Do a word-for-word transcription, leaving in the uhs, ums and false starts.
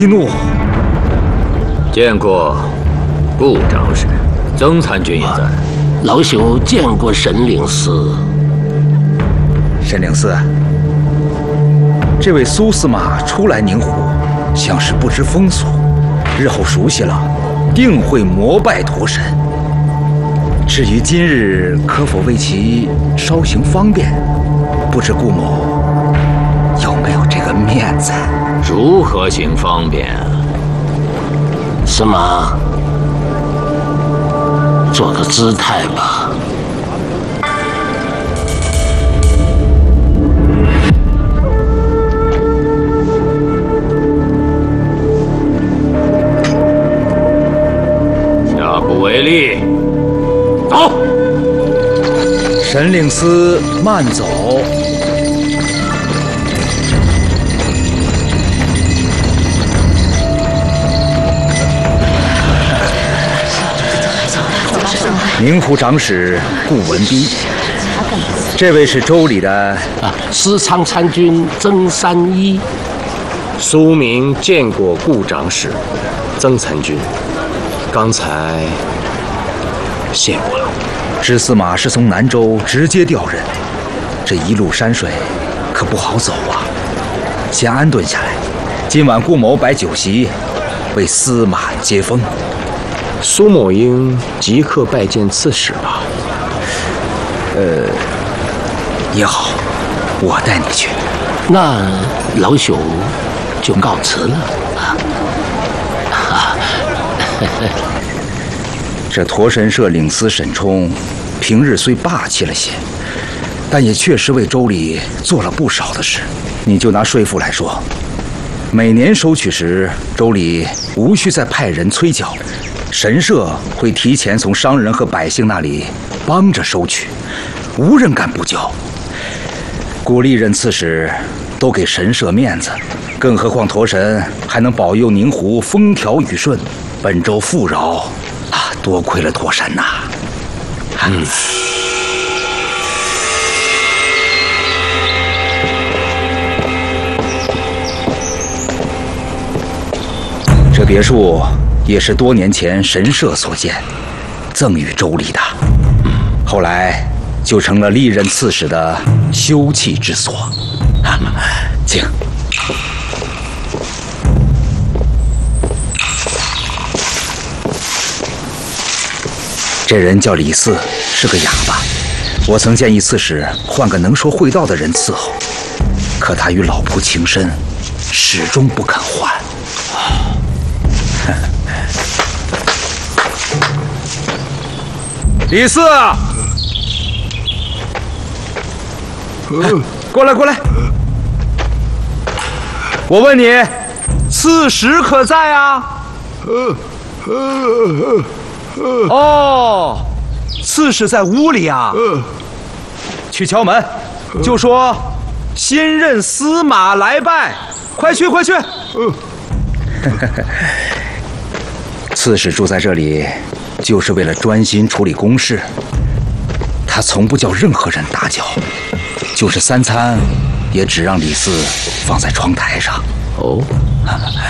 息怒。 见过顾长史，曾参军也在。 老朽见过沈领司。 沈领司，这位苏司马初来宁湖，像是不知风俗，日后熟悉了，定会膜拜驼神。至于今日可否为其稍行方便，不知顾某有没有这个面子？ 如何行方便啊？ 司马，做个姿态吧。 下不为例。走。 沈领司慢走。宁湖长史顾文彬，这位是州里的啊，司仓参军曾三一。 苏明见过顾长史，曾参军，刚才谢过了。 知司马是从南州直接调任，这一路山水可不好走啊。先安顿下来，今晚顾某摆酒席，为司马接风。 苏某应即刻拜见刺史吧。 呃，也好，我带你去。 那老朽就告辞了。 这驼神社领司沈冲，平日虽霸气了些，但也确实为州里做了不少的事。你就拿税赋来说，每年收取时，州里无需再派人催缴。神社会提前从商人和百姓那里帮着收取，无人敢不交。古历任刺史都给神社面子，更何况驼神还能保佑宁湖风调雨顺，本州富饶啊，多亏了驼神呐。嗯。这别墅也是多年前神社所建，赠予州里的，后来就成了历任刺史的休憩之所。请。这人叫李四，是个哑巴。我曾建议刺史换个能说会道的人伺候，可他与老仆情深，始终不肯换。李四，过来过来，我问你，刺史可在啊？哦，刺史在屋里啊。去敲门，就说新任司马来拜，快去快去。刺史住在这里，就是为了专心处理公事。他从不叫任何人打搅，就是三餐，也只让李四放在窗台上。 哦，